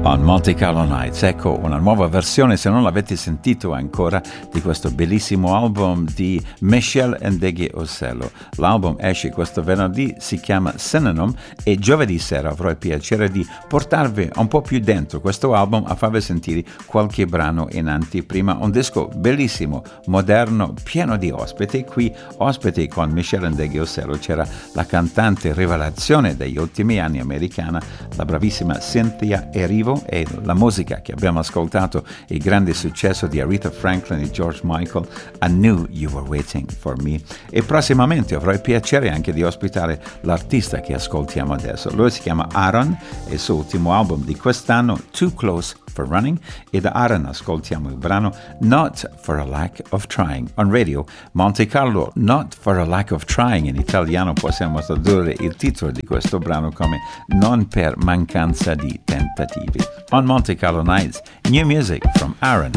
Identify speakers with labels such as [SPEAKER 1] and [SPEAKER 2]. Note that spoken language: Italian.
[SPEAKER 1] On Monte Carlo Nights, ecco una nuova versione, se non l'avete sentito ancora, di questo bellissimo album di Michel Ndegeocello. L'album esce questo venerdì, si chiama Synonym, e giovedì sera avrò il piacere di portarvi un po' più dentro questo album a farvi sentire qualche brano in anteprima. Un disco bellissimo, moderno, pieno di ospiti. Qui ospiti con Michel Ndegeocello c'era la cantante rivelazione degli ultimi anni americana, la bravissima Cynthia Erivo, e la musica che abbiamo ascoltato, il grande successo di Aretha Franklin e George Michael, I Knew You Were Waiting For Me. E prossimamente avrò il piacere anche di ospitare l'artista che ascoltiamo adesso. Lui si chiama Aaron e il suo ultimo album di quest'anno, Too Close for Running, e da Aaron ascoltiamo il brano Not for a Lack of Trying. On radio Monte Carlo, Not for a Lack of Trying, in italiano possiamo tradurre il titolo di questo brano come Non per mancanza di tentativi. On Monte Carlo Nights, new music from Aaron.